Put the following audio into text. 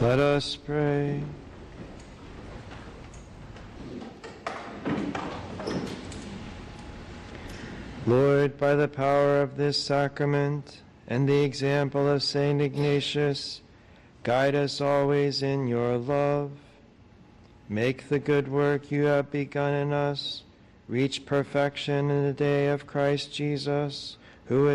Let us pray. Lord, by the power of this sacrament and the example of St. Ignatius, guide us always in your love. Make the good work you have begun in us reach perfection in the day of Christ Jesus, who